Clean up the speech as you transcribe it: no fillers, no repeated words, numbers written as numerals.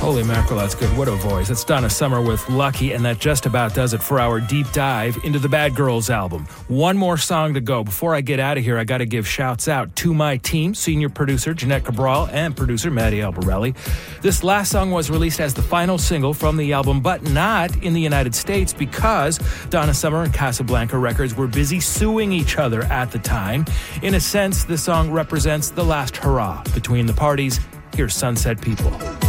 Holy mackerel, that's good. What a voice. That's Donna Summer with Lucky, and that just about does it for our deep dive into the Bad Girls album. One more song to go. Before I get out of here, I got to give shouts out to my team, senior producer Jeanette Cabral and producer Maddie Albarelli. This last song was released as the final single from the album, but not in the United States because Donna Summer and Casablanca Records were busy suing each other at the time. In a sense, the song represents the last hurrah between the parties. Here's Sunset People.